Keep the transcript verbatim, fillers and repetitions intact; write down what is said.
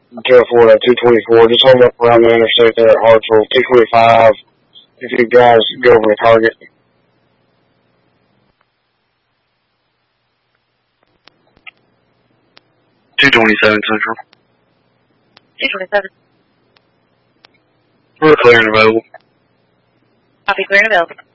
two oh four, two twenty-four. Just hold up around the interstate there at Hartsville, two twenty-five. If you guys go over the target. two twenty-seven Central. two twenty-seven. We're clear and available. Copy, clear and available.